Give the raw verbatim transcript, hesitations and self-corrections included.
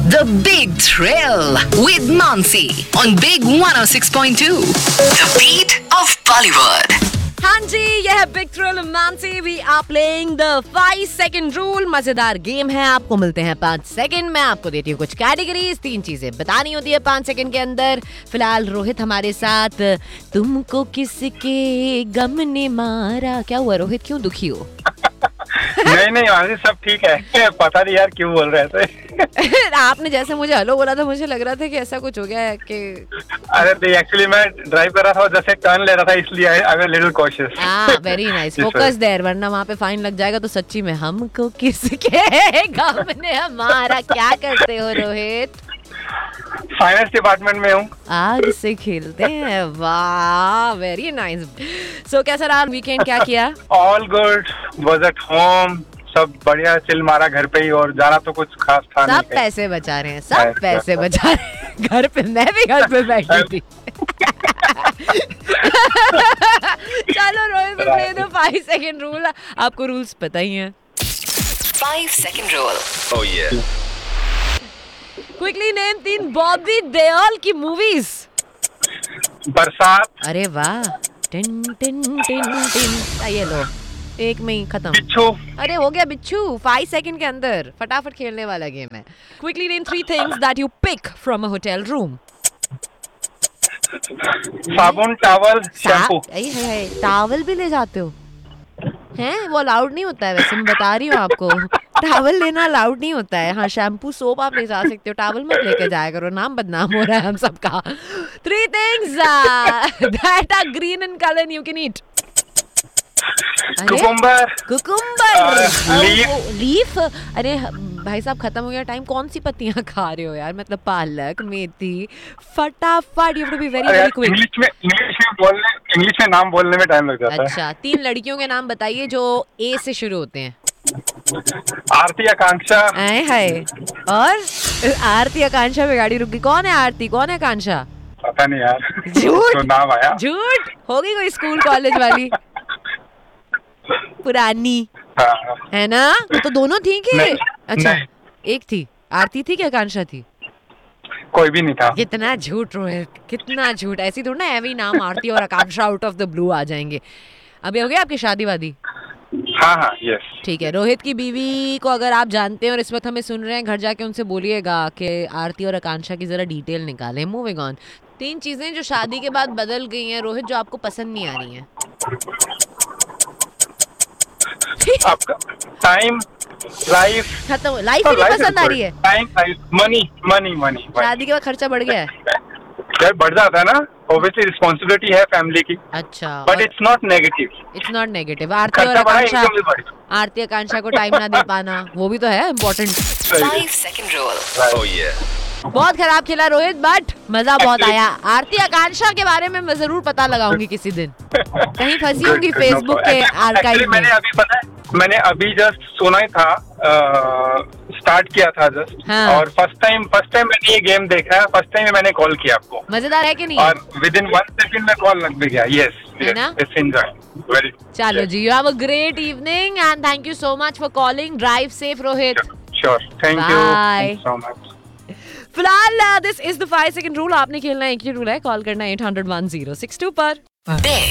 The Big Thrill with Mansi on Big one oh six point two. The beat of Bollywood. हाँ जी, यह है big thrill Mansi. We are playing the five second rule. मजेदार game है, आपको मिलते हैं पाँच सेकंड। मैं आपको देती हूँ कुछ कैटेगरीज, तीन चीजें बतानी होती है पाँच सेकंड के अंदर। फिलहाल रोहित हमारे साथ। तुमको किसके गम ने मारा, क्या हुआ रोहित, क्यों दुखी हो? नहीं नहीं वहाँ से सब ठीक है। पता नहीं यार क्यों बोल रहे थे। आपने जैसे मुझे हेलो बोला था, मुझे लग रहा था कि ऐसा कुछ हो गया है कि अरे नहीं, एक्चुअली मैं ड्राइव कर रहा था और जैसे टर्न ले रहा था, इसलिए आई एम लिटिल कॉशियस। हाँ, वेरी नाइस, फोकस देयर, वरना वहाँ पे फाइन लग जाएगा। तो सच्ची में हमको किसके गम ने हमारा, क्या करते हो रोहित? फाइनेंस डिपार्टमेंट में हूँ। आग से खेलते हैं, वाह वेरी नाइस। सो कैसा रहा वीकेंड, क्या किया? All good, was at home, सब बढ़िया, चिल मारा घर पे ही, और जाना तो कुछ खास था नहीं। सब पैसे बचा रहे हैं, सब पैसे बचा रहे हैं घर पे। मैं भी घर पे बैठी थी। चलो रोहित, प्ले दो फाइव सेकंड रूल। आपको रूल्स पता ही हैं। Five second rule. Oh yeah. Quickly name तीन बॉबी देओल की मूवीज। बरसात। अरे वाह, टिन टिन टिन टिन। ये लो, एक में ही खत्म। बिच्छू। अरे हो गया बिच्छू, फाइव सेकंड के अंदर, फटाफट खेलने वाला गेम है। Quickly name three things that you pick from a hotel room. साबुन, टॉवल, शैम्पू। टॉवल भी ले जाते हो? हैं, वो अलाउड नहीं होता है वैसे, मैं बता रही हूँ आपको। टॉवल लेना अलाउड नहीं होता है। हाँ, शैम्पू सोप आप ले जा सकते हो, टॉवल मत लेके जाया करो, नाम बदनाम हो रहा है हम सबका। Three things that are green in colour you can eat. Cucumber. Cucumber, leaf. Leaf. अरे भाई साहब, खत्म हो गया टाइम। कौन सी पत्तियां खा रहे हो यार? मतलब पालक, मेथी। फटाफट, you have to be very very quick. English में इंग्लिश में बोलने इंग्लिश में नाम बोलने में टाइम लग जाता है। अच्छा, तीन लड़कियों के नाम बताइए जो ए से शुरू होते हैं। आरती, आकांक्षा। आए हाय, और आरती आकांक्षा पे गाड़ी रुक गई। कौन है आरती, कौन है आकांक्षा? पता नहीं यार। झूठ, तो नाम आया। झूठ होगी कोई स्कूल कॉलेज वाली पुरानी। हाँ। है ना? तो, तो दोनों थी कि? नहीं, अच्छा नहीं। एक थी। आरती थी कि आकांक्षा थी? कोई भी नहीं था। कितना झूठ रोहित, कितना झूठ। ऐसी थोड़ा ना एवी नाम आरती और आकांक्षा आउट ऑफ द ब्लू आ जाएंगे। अभी हो गया आपकी शादी वादी? हाँ हाँ, यस। ठीक है, रोहित की बीवी को अगर आप जानते हैं और इस वक्त हमें सुन रहे हैं, घर जाके उनसे बोलिएगा कि आरती और आकांक्षा की जरा डिटेल निकालें। Moving on. तीन चीजें जो शादी के बाद बदल गई हैं रोहित, जो आपको पसंद नहीं आ रही हैं। आपका टाइम, लाइफ। खत्म, लाइफ ही नहीं पसंद आ रही है। Time, life, money money money. शादी के बाद खर्चा बढ़ गया है यार, बढ़ जाता है ना, ऑब्वियसली रिस्पांसिबिलिटी है फैमिली की। अच्छा, but it's not negative. It's not negative. आरती और आकांक्षा, आरती आकांक्षा को टाइम ना दे पाना, वो भी तो है important. Five second rule. Oh yeah. बहुत खराब खेला रोहित, बट मजा बहुत आया। आरती आकांक्षा के बारे में मैं जरूर पता लगाऊंगी किसी दिन, कहीं फंसी होंगी फेसबुक के आर्काइव में। मैंने अभी पता है, मैंने अभी जस्ट सुना ही था, स्टार्ट किया था जस्ट। हाँ। और फर्स्ट टाइम फर्स्ट टाइम मैंने ये गेम देखा है, फर्स्ट टाइम मैंने कॉल किया आपको। मजेदार है कि नहीं? और विद इन वन सेकंड में कॉल लग भी गया। यस, है ना? It's enjoy very. चलो जी, you have a great evening and thank you so much for calling. Drive safe Rohit. Sure, thank you Bye. So much. फिलहाल this is the five second rule. आपने खेलना है, एक ही रूल है, call करना eight hundred one zero six to पर। Big